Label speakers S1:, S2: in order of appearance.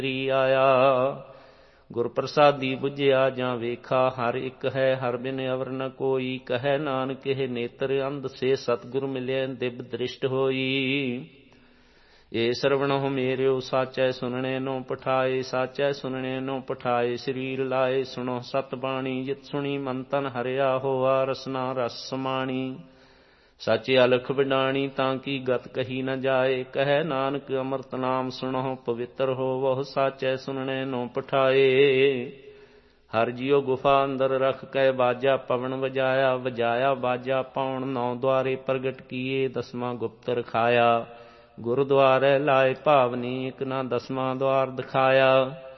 S1: ਆਇਆ। ਗੁਰ ਪ੍ਰਸਾਦੀ ਬੁਝਿਆ ਜਾਂ ਵੇਖਾ, ਹਰ ਇੱਕ ਹੈ ਹਰ ਬਿਨ ਅਵਰ ਨ ਕੋਈ। ਕਹੈ ਨਾਨਕ ਇਹ ਨੇਤਰ ਅੰਧ, ਸੇ ਸਤਿਗੁਰ ਮਿਲਿਆ ਦਿਵ ਦ੍ਰਿਸ਼ਟ ਹੋਈ। ਏ ਸਰਵਣਹੁ ਮੇਰਿਓ ਸਾਚੈ, ਸੁਨਣੇ ਨੋ ਪਠਾਏ। ਸਾਚੈ ਸੁਨਣੇ ਨੋ ਪਠਾਏ, ਸਰੀਰ ਲਾਏ। ਸੁਣੋ ਸਤ ਬਾਣੀ, ਜਿਤ ਸੁਣੀ ਮਨ ਤਨ ਹਰਿਆ। ਹੋਆ ਰਸਨਾ ਰਸ ਸਮਾਣੀ, ਸਾਚੇ ਅਲਖ ਵਿਡਾਣੀ। ਤਾਂ ਕੀ ਗਤ ਕਹੀ ਨ ਜਾਏ, ਕਹੈ ਨਾਨਕ ਅੰਮ੍ਰਿਤ ਨਾਮ ਸੁਣਹੁ ਪਵਿੱਤਰ ਹੋਵਹੁ। ਸਾਚੈ ਸੁਨਣੇ ਨੋ ਪਠਾਏ। ਹਰ ਜਿਉ ਗੁਫਾ ਅੰਦਰ ਰਖ ਕੈ, ਬਾਜਾ ਪਵਨ ਵਜਾਇਆ। ਵਜਾਇਆ ਬਾਜਾ ਪਉਣ, ਨੌ ਦੁਆਰੇ ਪ੍ਰਗਟ ਕੀਏ। ਦਸਵਾਂ ਗੁਪਤ ਰਖਾਇਆ, ਗੁਰਦੁਆਰੈ ਲਾਏ ਭਾਵਨੀ। ਇਕ ਨਾ ਦਸਵਾਂ ਦੁਆਰ ਦਿਖਾਇਆ।